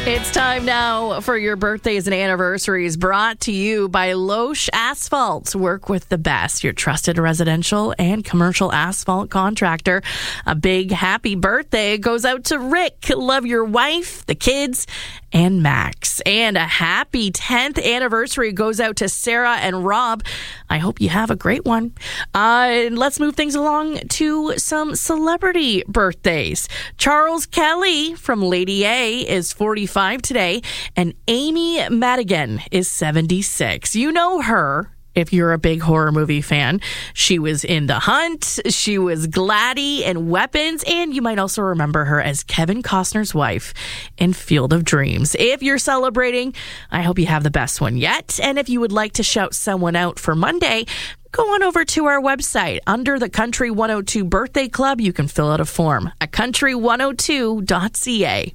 It's time now for your birthdays and anniversaries, brought to you by Loesch Asphalt. Work with the best, your trusted residential and commercial asphalt contractor. A big happy birthday goes out to Rick. Love your wife, the kids, and Max. And a happy 10th anniversary goes out to Sarah and Rob. I hope you have a great one. And let's move things along to some celebrity birthdays. Charles Kelly from Lady A is 45 today, and Amy Madigan is 76. You know her if you're a big horror movie fan. She was in The Hunt, she was Gladdy in Weapons, and you might also remember her as Kevin Costner's wife in Field of Dreams. If you're celebrating, I hope you have the best one yet. And if you would like to shout someone out for Monday, go on over to our website. Under the Country 102 Birthday Club, you can fill out a form at country102.ca.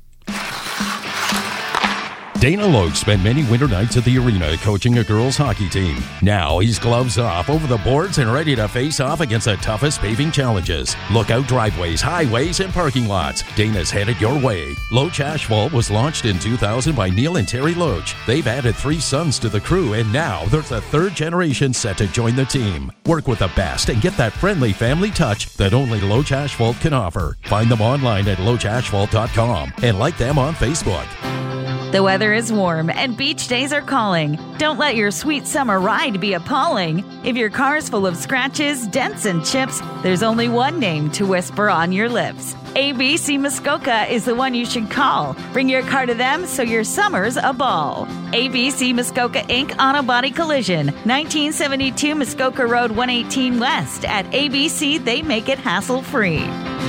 Dana Loesch spent many winter nights at the arena coaching a girls' hockey team. Now he's gloves off, over the boards, and ready to face off against the toughest paving challenges. Lookout driveways, highways, and parking lots. Dana's headed your way. Loesch Asphalt was launched in 2000 by Neil and Terry Loesch. They've added 3 sons to the crew, and now there's a 3rd generation set to join the team. Work with the best and get that friendly family touch that only Loesch Asphalt can offer. Find them online at loeschasphalt.com and like them on Facebook. The weather is warm and beach days are calling. Don't let your sweet summer ride be appalling. If your car's full of scratches, dents, and chips, there's only one name to whisper on your lips. ABC Muskoka is the one you should call. Bring your car to them so your summer's a ball. ABC Muskoka Inc. Auto Body Collision, 1972 Muskoka Road 118 West. At ABC, they make it hassle-free.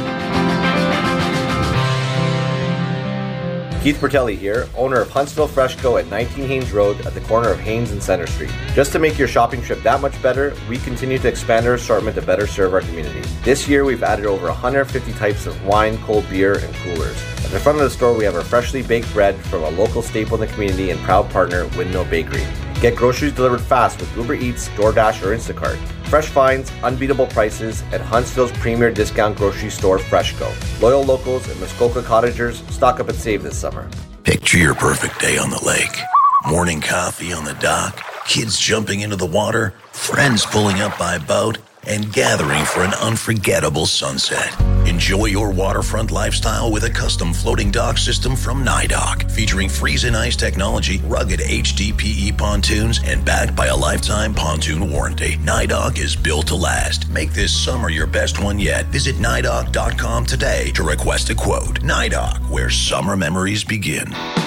Keith Bertelli here, owner of Huntsville Fresh Go at 19 Haynes Road at the corner of Haynes and Center Street. Just to make your shopping trip that much better, we continue to expand our assortment to better serve our community. This year, we've added over 150 types of wine, cold beer, and coolers. At the front of the store, we have our freshly baked bread from a local staple in the community and proud partner, Windmill Bakery. Get groceries delivered fast with Uber Eats, DoorDash, or Instacart. Fresh finds, unbeatable prices at Huntsville's premier discount grocery store, FreshCo. Loyal locals and Muskoka cottagers, stock up and save this summer. Picture your perfect day on the lake. Morning coffee on the dock, kids jumping into the water, friends pulling up by boat, and gathering for an unforgettable sunset. Enjoy your waterfront lifestyle with a custom floating dock system from NYDOC, featuring freeze and ice technology, rugged HDPE pontoons, and backed by a lifetime pontoon warranty. NYDOC is built to last. Make this summer your best one yet. Visit NYDOC.com today to request a quote. NYDOC, where summer memories begin.